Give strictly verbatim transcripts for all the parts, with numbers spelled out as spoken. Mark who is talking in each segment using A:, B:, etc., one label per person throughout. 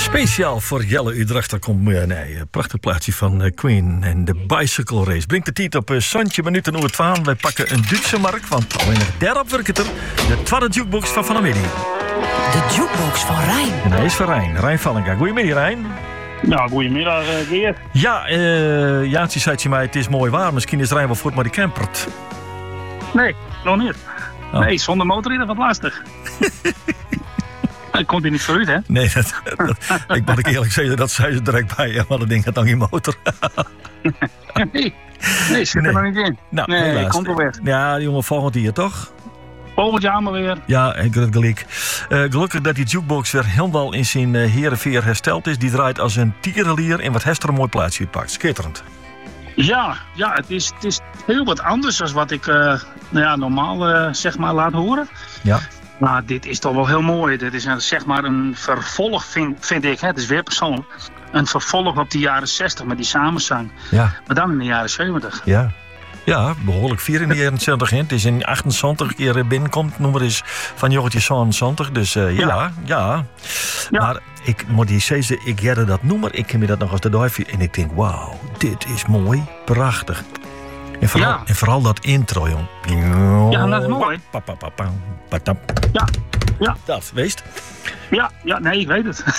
A: Speciaal voor Jelle Utrecht, daar komt uh, nee, een prachtig plaatje van uh, Queen en de Bicycle Race. Brengt de tijd op uh, Santje minuten over twaalf. Wij pakken een Duitse markt, want alleen nog daarop werkt het er. De tweede jukebox van Vanamiddag.
B: De jukebox van Rijn.
A: En hij is van Rijn. Rijn Vallenga. Goedemiddag, Rijn.
C: Nou, goedemiddag, uh, Geert.
A: Ja, uh, Jaantje zei je mij, het is mooi waar. Misschien is Rijn wel voort, maar die campert.
C: Nee, nog niet.
A: Oh.
C: Nee, zonder motor is dat wat lastig. Dat komt hier niet vooruit, hè?
A: Nee, dat, dat, ik moet ik eerlijk zeggen, dat zei ze direct bij. Ja, maar dat ding gaat dan geen motor.
C: nee, nee, zit er
A: Nee.
C: nog niet in.
A: Nou,
C: nee,
A: helaas.
C: komt wel weer.
A: Ja, die jongen, volgend jaar toch?
C: Volgend jaar maar weer.
A: Ja, ik heb het gelijk. Uh, gelukkig dat die jukebox weer helemaal in zijn uh, herenveer hersteld is. Die draait als een tierenlier en wat Hester een mooi plaatsje uitpakt. Schitterend.
C: Ja, ja het, is, het is heel wat anders dan wat ik uh, nou ja, normaal uh, zeg maar laat horen.
A: Ja.
C: Maar dit is toch wel heel mooi. Dit is een, zeg maar een vervolg, vind, vind ik. Hè? Het is weer persoonlijk. Een vervolg op de jaren zestig met die samenzang.
A: Ja.
C: Maar dan in de jaren zeventig.
A: Ja. Ja, behoorlijk vier in de jaren zeventig. Het is in achtenzeventig keer binnenkomt, noem maar eens, van Joggetje zevenenzeventig. Dus uh, ja, ja, ja.
C: Ja.
A: Maar ik moet die zeggen, ik jette dat noemer, ik heb me dat nog als de duifje. En ik denk, wauw, dit is mooi, prachtig. En vooral,
C: Ja.
A: en vooral dat intro, jong.
C: Ja, dat is mooi.
A: Pa, pa, pa, pa, pa, pa.
C: Ja, ja,
A: Dat, weest?
C: ja, ja, nee, ik weet het.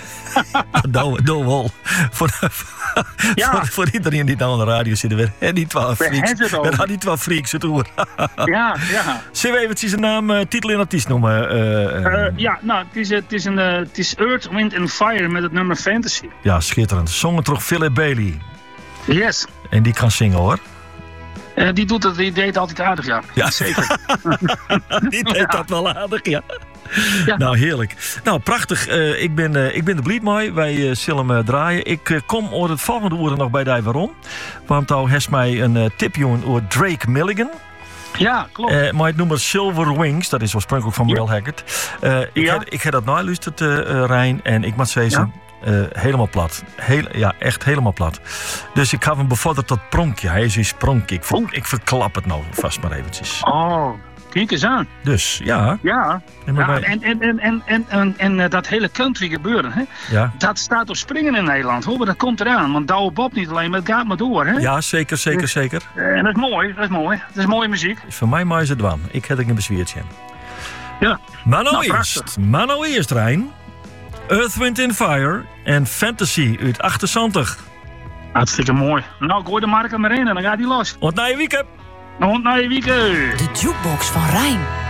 A: Doe doe wel. Voor,
C: Ja.
A: voor, voor iedereen die nou aan de radio zit, weer en die twaalf
C: We
A: freaks.
C: hebben het over.
A: We hadden die twaalf freaks het hoor.
C: Ja, ja.
A: Zullen we eventjes een naam, uh, titel en artiest noemen? Uh, uh,
C: Uh, ja, nou, het is, het, is een, uh, het is Earth, Wind and Fire met het nummer Fantasy.
A: ja, schitterend. Zongen toch Philip Bailey.
C: Yes.
A: En die kan zingen hoor.
C: Uh, die, doet het, die deed altijd aardig, ja.
A: Ja.
C: Zeker.
A: Die deed dat wel aardig, ja.
C: Ja.
A: Nou, heerlijk. Nou, prachtig. Uh, ik, ben, uh, ik ben de Blied mooi. Wij uh, zullen hem uh, draaien. Ik uh, kom over het volgende uur nog bij die waarom. Want nou heeft mij een uh, tipje over Drake Milligan.
C: Ja, klopt.
A: Uh, maar het nummer Silver Wings, dat is oorspronkelijk van Merle Haggard. Uh, ik,
C: Ja.
A: heb, ik heb dat nageluisterd, uh, uh, Rijn. En ik moet zeggen, uh, helemaal plat. Heel, ja, echt helemaal plat. Dus ik heb hem bevorderd tot pronkje. Hij is dus pronkje. Ik, ver,
C: Oh.
A: ik verklap het nou vast maar eventjes.
C: Oh, kijk eens aan.
A: Dus, ja.
C: Ja.
A: En, maar
C: Ja,
A: wij-
C: en, en, en, en, en, en, en uh, dat hele country gebeuren, hè?
A: ja.
C: Dat staat op springen in Nederland. Hoor, maar dat komt eraan. Want Douwe Bob niet alleen, maar het gaat maar door, hè?
A: ja, zeker, zeker,
C: Dus-
A: zeker.
C: Uh, en dat is mooi, dat is mooi. Dat is mooie muziek.
A: Dus voor mij maar is het wan. Ik heb er een bezweertje.
C: Ja.
A: Maar nou,
C: Nou,
A: eerst,
C: prachtig.
A: maar nou eerst, Rijn. Earth, Wind and Fire en Fantasy uit achtenzeventig.
C: Hartstikke mooi. Nou, gooi de marker maar in en dan gaat hij los.
A: Want na je weekend.
C: Nou, naar je weekend.
B: De jukebox van Rijn.